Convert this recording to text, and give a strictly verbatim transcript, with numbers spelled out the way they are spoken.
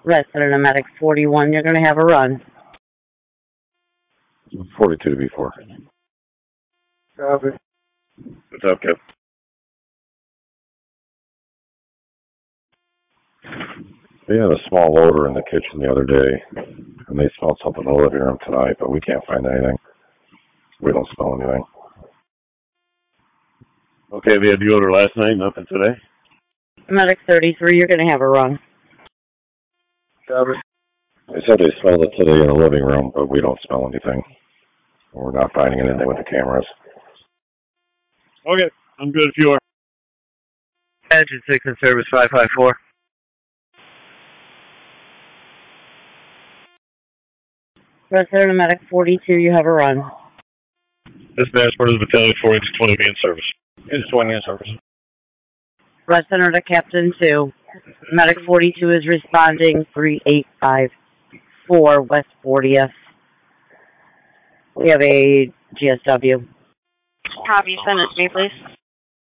Resident of Medic forty-one, you're going to have a run. forty-two to be four. Copy. What's up, Kip? They had a small odor in the kitchen the other day, and they smelled something in the living room tonight, but we can't find anything. We don't smell anything. Okay, they had the odor last night, nothing today? Medic thirty-three, you're going to have a run. Copy. They said they smelled it today in the living room, but we don't smell anything. We're not finding anything with the cameras. Okay, I'm good if you are. Engine six in service five five four. Resident of Medic forty-two, you have a run. Dispatch part of the battalion four inch twenty be in service. It's twenty in service. Resident of Captain two, Medic forty-two is responding three eight five four West fortieth. We have a G S W. Copy, send it to me, please.